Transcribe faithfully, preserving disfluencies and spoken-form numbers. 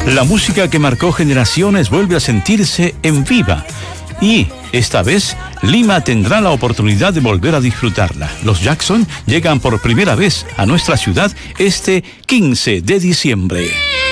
La música que marcó generaciones vuelve a sentirse en viva. Y esta vez, Lima tendrá la oportunidad de volver a disfrutarla. Los Jackson llegan por primera vez a nuestra ciudad este quince de diciembre.